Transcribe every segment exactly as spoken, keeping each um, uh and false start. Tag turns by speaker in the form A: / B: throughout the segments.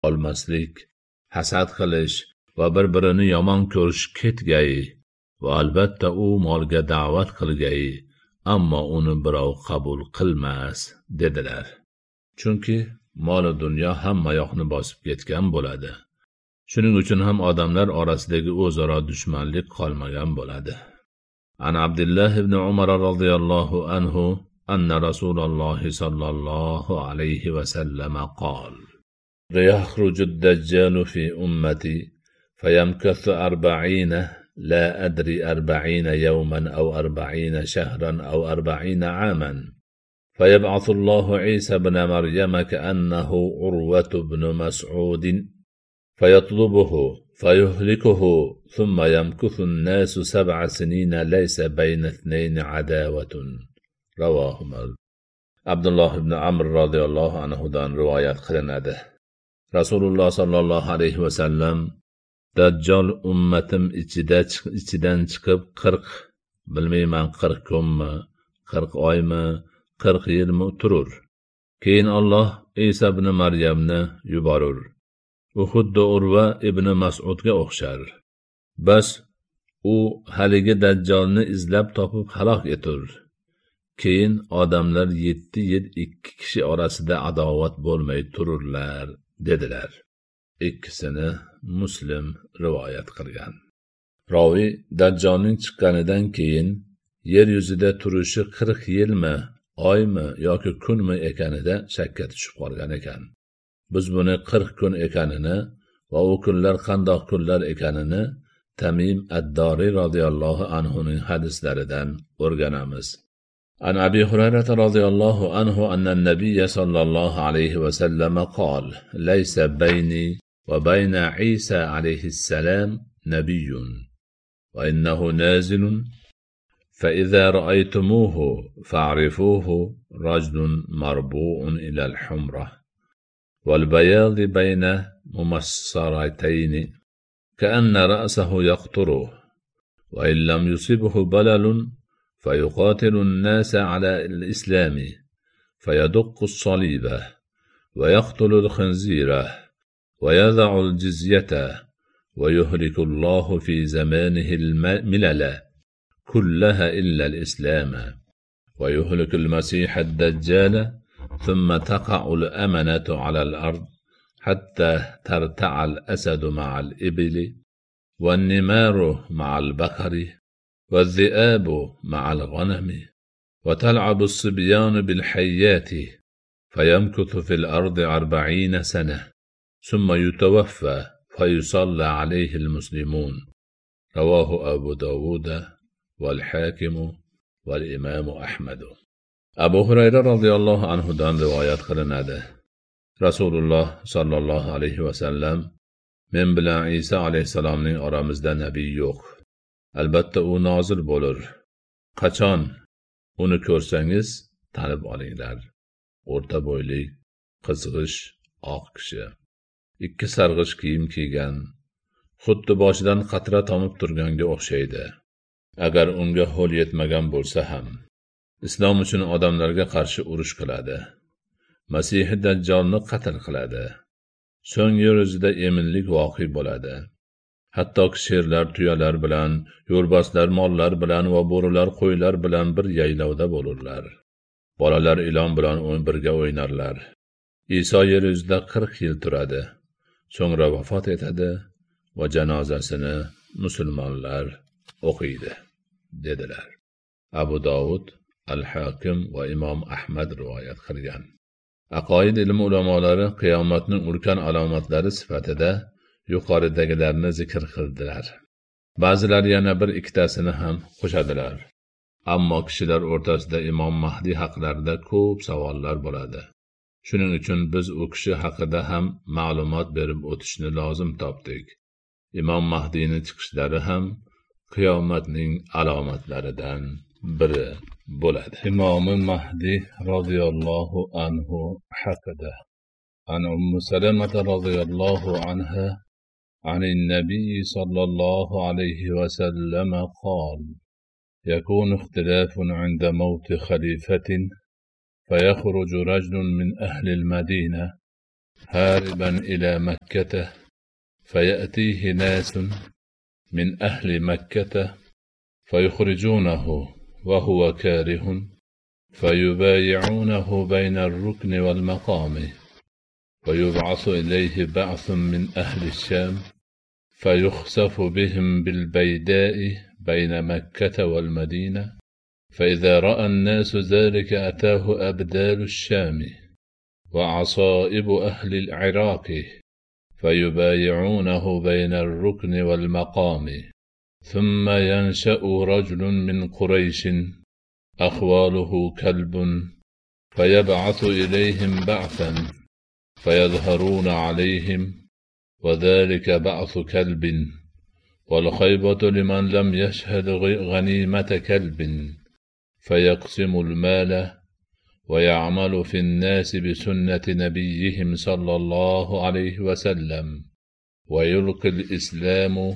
A: olmaslik, hasad qilish va bir-birini yomon ko'rish ketgay va albatta u molga da'vat qilgay, ammo uni birov qabul qilmas dedilar. Chunki mol va dunyo hamma yoqni bosib ketgan bo'ladi. Shuning uchun ham odamlar orasidagi o'zaro dushmanlik qolmagan bo'ladi. An Abdullah ibn Umar radhiyallohu anhu anna Rasululloh sallallohu alayhi va sallam qol: "Yakhruju ad-dajjalu fi ummati fayamkathu arba'ina la adri arba'ina yawman aw arba'ina shahran aw arba'ina 'aman فيبعث الله عيسى بن مريم كأنه عروة بن مسعود فيطلبه فيهلكه ثم يمكث الناس سبع سنين ليس بين اثنين عداوة." رواه مسلم. Abdullah ibn Amr radhiyallohu anhudan rivoyat qilinadi. Rasululloh sallallohu alayhi va sallam Dajjal ummatim ichida ichidan chiqib qirq, bilmayman qirq kunmi, qirq oymi, qirq yilmi turur. Keyin Alloh Isa ibn Maryamni yuborur. U xuddi Urva ibn Mas'udga o'xshar. Bas u haligi Dajjalni izlab topib halok etur. Keyin odamlar yetti yil ikki kishi orasida adovat bo'lmay tururlar dedilar. Ikkisini Muslim rivoyat qilgan. Ravi Dajjalning chiqqanidan keyin yer yuzida turishi qirq yilmi, oymi yoki kunmi ekanida shakka tushib qolgan ekan. Biz buni qirq kun ekanini va u kunlar qandoq kunlar ekanini Tamim ad-Dori radhiyallohu anhu ning hadislaridan o'rganamiz. An Abi Hurayra radhiyallohu anhu anna an-nabiy sallallohu alayhi va sallam qol: "Laysa bayni va bayna Isa alayhi salam nabiyyun va innahu nazilun فإذا رأيتموه فاعرفوه رجل مربوع إلى الحمرة والبياض بين ممصرتين كأن رأسه يقطره وإن لم يصبه بلل فيقاتل الناس على الإسلام فيدق الصليب ويقتل الخنزير ويضع الجزية ويهلك الله في زمانه الملل كلها إلا الإسلام ويهلك المسيح الدجال ثم تقع الأمنة على الأرض حتى ترتع الأسد مع الإبل والنمار مع البقر والذئاب مع الغنم وتلعب الصبيان بالحيات فيمكث في الأرض أربعين سنة ثم يتوفى فيصلى عليه المسلمون." رواه أبو داود والحاكم والإمام أحمد. Abu Hurayra radhiyallohu anhudan rivoyat qilinadi. Rasululloh sallallohu alayhi va sallam: "Men bilan Isa alayhisalomning oramizda nabiy yo'q. Albatta u nozil bo'lur. Qachon uni ko'rsangiz tanib olinglar. O'rta bo'yli, qizg'ish, oq kishi, ikki sarg'ish kiyim kiygan, xuddi boshidan qatra tomib turganga o'xshaydi. Agar unga ho'l yetmagan bo'lsa ham islom uchun odamlarga qarshi urush qiladi. Masihi Dajjolni qatl qiladi. So'ng yer yuzida eminlik voqi bo'ladi. Hatto sherlar tuyalar bilan, yo'lbarslar mollar bilan va bo'rilar qo'ylar bilan bir yaylovda bo'lurlar. Bolalar ilon bilan birga o'ynarlar. Iso yer yuzida qirq yil turadi. So'ngra vafot etadi va janozasini musulmonlar o'qiydi" dedilar. Abu Dovud, Al-Hakim va Imom Ahmad rivoyat qilgan. Aqoid ilmi ulamolari qiyomatning ulkan alomatlari sifatida yuqoridagilarni zikr qildilar. Ba'zilar yana bir ikkitasini ham qo'shadilar. Ammo kishilar o'rtasida Imom Mahdi haqlarida ko'p savollar bo'ladi. Shuning uchun biz u kishi haqida ham ma'lumot berib o'tishni lozim topdik. Imom Mahdining chiqishlari ham qiyomatning alomatlaridan biri bo'ladi. Imom Mahdi radhiyallohu anhu haqida an Ummu Salamah radhiyallohu anha عن النبي صلى الله عليه وسلم قال: يكون اختلاف عند موت خليفة فيخرج رجل من أهل المدينة هاربا إلى مكة، فيأتيه ناس من أهل مكة فيخرجونه وهو كاره، فيبايعونه بين الركن والمقام، ويبعث إليه بعث من أهل الشام فيخسف بهم بالبيداء بين مكة والمدينة، فإذا رأى الناس ذلك أتاه أبدال الشام وعصائب أهل العراق فيبايعونه بين الركن والمقام، ثم ينشأ رجل من قريش أخواله كلب فيبعث إليهم بعثا فيظهرون عليهم، وذلك بعث كلب، والخيبة لمن لم يشهد غنيمة كلب، فيقسم المال ويعمل في الناس بسنة نبيهم صلى الله عليه وسلم، ويلقي الإسلام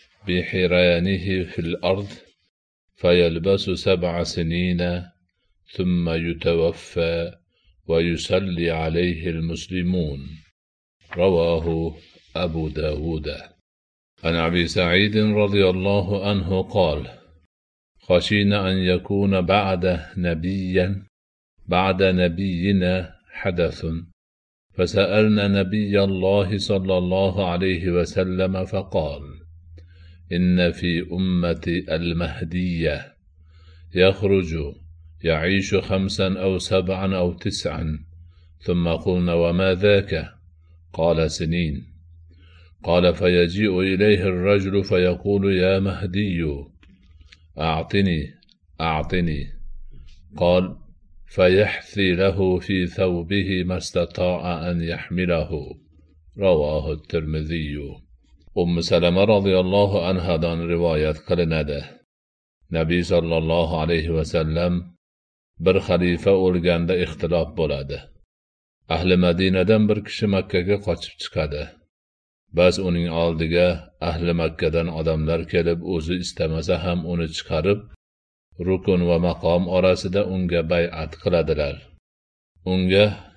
A: بحرانه في الأرض، فيلبس سبع سنين ثم يتوفى ويصلي عليه المسلمون. رواه أبو داود. عن أبي سعيد رضي الله عنه قال: خشينا أن يكون بعد نبيا بعد نبينا حدث، فسألنا نبي الله صلى الله عليه وسلم فقال: إن في أمتي المهدية يخرج يعيش خمسا أو سبعا أو تسعا. ثم قلنا: وما ذاك؟ قال: سنين. قال: فيجيء إليه الرجل فيقول: يا مهدي أعطني أعطني. قال: فيحثي له في ثوبه ما استطاع أن يحمله. رواه الترمذي. أم سلمة رضي الله عنها دان رواية قلنده نبي صلى الله عليه وسلم bir xalifa o'lganda ixtilof bo'ladi. Ahli Madinadan bir kishi Makkaga qochib chiqadi. Bas uning oldiga ahli Makkadan odamlar kelib, o'zi istamasa ham uni chiqarib, rukun va maqom orasida unga bay'at qiladilar. Unga